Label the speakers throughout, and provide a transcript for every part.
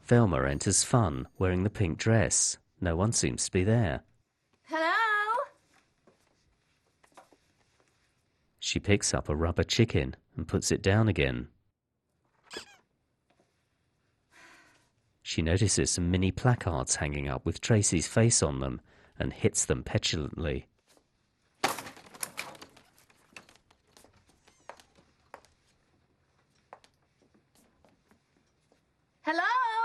Speaker 1: Velma enters Fun, wearing the pink dress. No one seems to be there.
Speaker 2: Hello?
Speaker 1: She picks up a rubber chicken and puts it down again. She notices some mini placards hanging up with Tracy's face on them and hits them petulantly.
Speaker 2: Hello?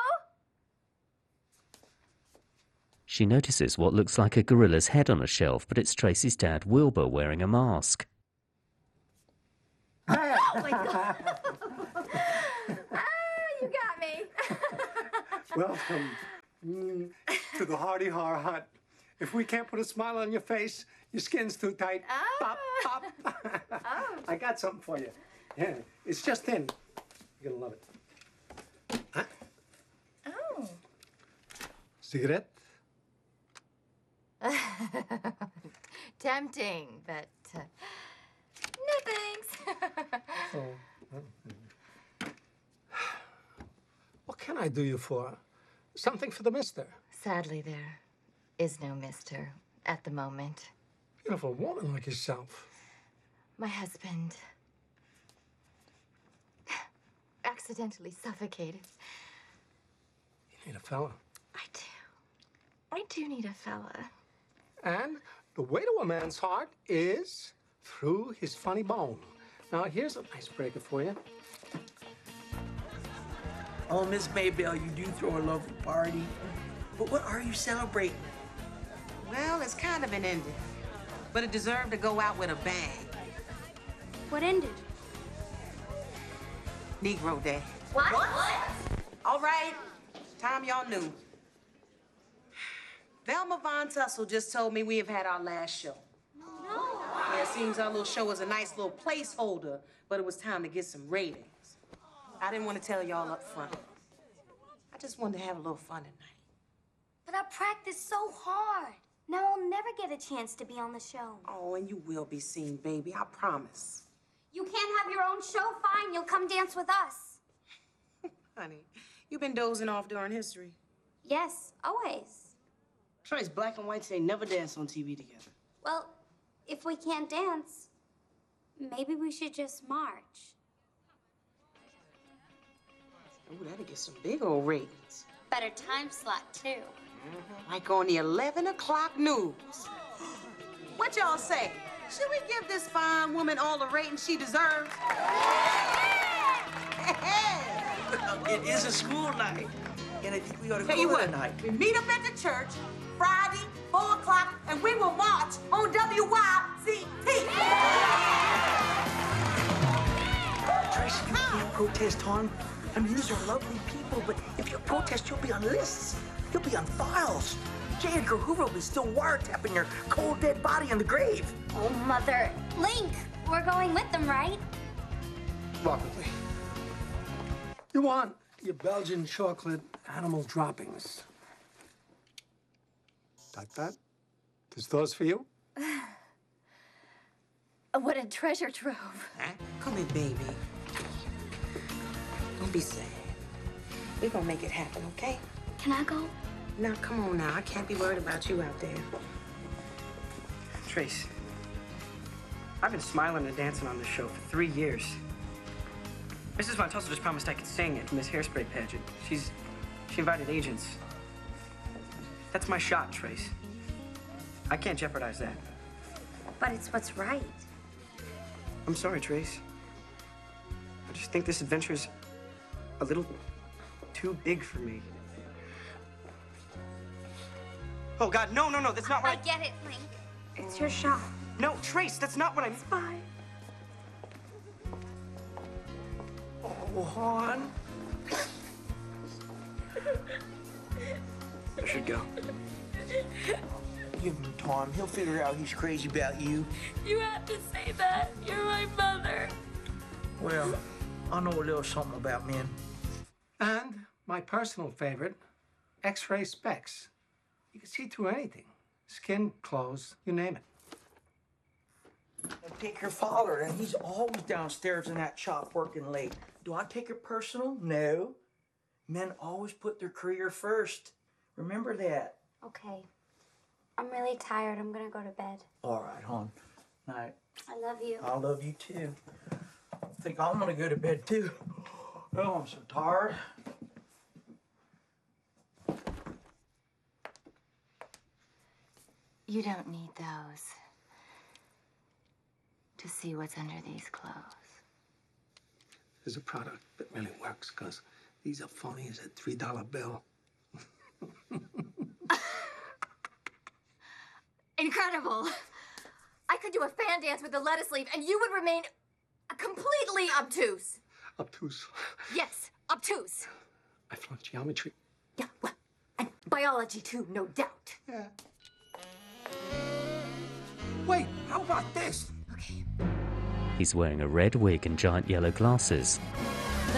Speaker 1: She notices what looks like a gorilla's head on a shelf, but it's Tracy's dad, Wilbur, wearing a mask.
Speaker 2: Oh my God. You got me.
Speaker 3: Welcome to the Hardy Har Hut. If we can't put a smile on your face, your skin's too tight.
Speaker 2: Oh.
Speaker 3: Pop, pop.
Speaker 2: Oh.
Speaker 3: I got something for you. Yeah, it's just thin. You're gonna love it. Huh?
Speaker 2: Oh.
Speaker 3: Cigarette?
Speaker 2: Tempting, but no thanks.
Speaker 3: Oh. What can I do you for? Something for the mister.
Speaker 2: Sadly, there is no mister at the moment.
Speaker 3: Beautiful woman like yourself.
Speaker 2: My husband accidentally suffocated.
Speaker 3: You need a fella.
Speaker 2: I do need a fella.
Speaker 3: And the way to a man's heart is through his funny bone. Now, here's an icebreaker for you.
Speaker 4: Oh, Miss Maybelle, you do throw a lovely party. But what are you celebrating?
Speaker 5: Well, it's kind of an ending, but it deserved to go out with a bang.
Speaker 6: What ended?
Speaker 5: Negro Day.
Speaker 2: What?
Speaker 5: All right, time y'all knew. Velma Von Tussle just told me we have had our last show.
Speaker 6: No.
Speaker 5: Yeah, it seems our little show was a nice little placeholder, but it was time to get some ratings. I didn't want to tell y'all up front. I just wanted to have a little fun tonight.
Speaker 6: But I practiced so hard. Now I'll never get a chance to be on the show.
Speaker 5: Oh, and you will be seen, baby, I promise.
Speaker 6: You can't have your own show, fine. You'll come dance with us.
Speaker 5: Honey, you've been dozing off during history.
Speaker 6: Yes, always.
Speaker 4: Trace, black and whites ain't never danced on TV together.
Speaker 6: Well, if we can't dance, maybe we should just march.
Speaker 5: Ooh, that'll get some big old ratings.
Speaker 6: Better time slot, too.
Speaker 5: Like on the 11 o'clock news. What y'all say? Should we give this fine woman all the rating she deserves?
Speaker 4: It is a school night, and I think we ought to
Speaker 5: Tell
Speaker 4: call
Speaker 5: you
Speaker 4: it
Speaker 5: what,
Speaker 4: a night.
Speaker 5: we meet up at the church Friday, 4 o'clock, and we will march on WYCT.
Speaker 4: Tracy, you can't protest, hon. I mean, these are lovely people, but if you protest, you'll be on lists. You'll be on files. J. Edgar Hoover will be still wiretapping your cold, dead body in the grave.
Speaker 6: Oh, Mother. Link, we're going with them, right?
Speaker 3: Walk with me. You want your Belgian chocolate animal droppings. Like that? This those for you?
Speaker 2: What a treasure trove.
Speaker 5: Huh? Come here, baby. Don't be sad. We're gonna make it happen, okay?
Speaker 6: Can I go?
Speaker 5: Now, come on now. I can't be worried about you out there.
Speaker 7: Trace, I've been smiling and dancing on this show for 3 years. Mrs. Von Tussle just promised I could sing at Miss Hairspray pageant. She invited agents. That's my shot, Trace. I can't jeopardize that.
Speaker 6: But it's what's right.
Speaker 7: I'm sorry, Trace. I just think this adventure's a little too big for me. Oh, God, no, that's not what
Speaker 6: I get it, Link.
Speaker 2: It's your shot.
Speaker 7: No, Trace, that's not what I mean.
Speaker 2: Fine.
Speaker 4: Oh, hon.
Speaker 7: I should go.
Speaker 4: Give him time. He'll figure out he's crazy about you.
Speaker 2: You have to say that. You're my mother.
Speaker 4: Well, I know a little something about men.
Speaker 3: And my personal favorite, X-ray specs. You can see through anything. Skin, clothes, you name it.
Speaker 4: I take your father, and he's always downstairs in that shop working late. Do I take it personal? No. Men always put their career first. Remember that.
Speaker 6: Okay. I'm really tired. I'm gonna go to bed.
Speaker 4: All right, hon. Night.
Speaker 6: I love you.
Speaker 4: I love you too. I think I'm gonna go to bed too. Oh, I'm so tired.
Speaker 2: You don't need those to see what's under these clothes.
Speaker 3: There's a product that really works because these are phony as a $3 bill.
Speaker 8: Incredible. I could do a fan dance with a lettuce leaf and you would remain completely obtuse.
Speaker 3: Obtuse.
Speaker 8: Yes, obtuse.
Speaker 3: I flunked geometry.
Speaker 8: Yeah, well, and biology too, no doubt.
Speaker 3: Yeah. Wait, how about this?
Speaker 8: Okay.
Speaker 1: He's wearing a red wig and giant yellow glasses.